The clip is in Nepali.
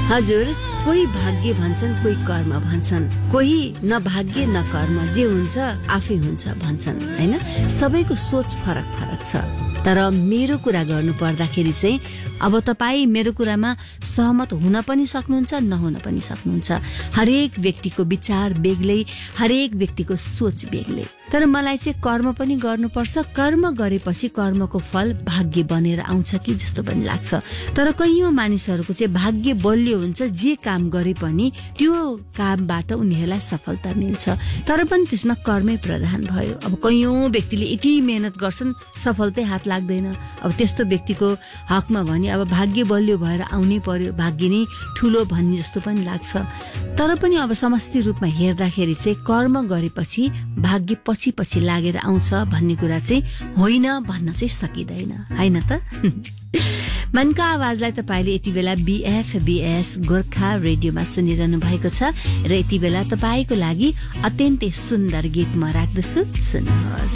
हजुर, कोही भाग्य भन्छन्, कोही कर्म भन्छन्, कोही न भाग्य न कर्म, जे हुन्छ आफै हुन्छ भन्छन् हैन। सबैको सोच फरक फरक छ। तर मेरो कुरा गर्नु पर्दाखेरि चाहिँ अब तपाईँ मेरो कुरामा सहमत हुन पनि सक्नुहुन्छ, नहुन पनि सक्नुहुन्छ। हरेक व्यक्तिको विचार बेग्लै, हरेक व्यक्तिको सोच बेग्लै। तर मलाई चाहिँ कर्म पनि गर्नुपर्छ। कर्म गरेपछि कर्मको फल भाग्य बनेर आउँछ कि जस्तो पनि लाग्छ। तर कैयौं मानिसहरूको चाहिँ भाग्य बलियो हुन्छ, जे काम गरे पनि त्यो कामबाट उनीहरूलाई सफलता मिल्छ। तर पनि त्यसमा कर्मै प्रधान भयो। अब कैयौं व्यक्तिले यति मेहनत गर्छन्, सफलतै हात लाग्दैन। अब त्यस्तो व्यक्तिको हकमा भने अब भाग्य बलियो भएर आउनै पर्यो, भाग्य नै ठुलो भन्ने जस्तो पनि लाग्छ। तर पनि अब समष्टि रूपमा हेर्दाखेरि चाहिँ कर्म गरेपछि भाग्य पछि पछि लागेर आउँछ भन्ने कुरा चाहिँ होइन भन्न चाहिँ सकिँदैन, हैन त? मनका आवाजलाई तपाईले यति बेला BFBS गोर्खा रेडियोमा सुनिरहनु भएको छ र यति बेला तपाईको लागि अत्यन्तै सुन्दर गीत म राख्दछु, सुन्नुहोस्।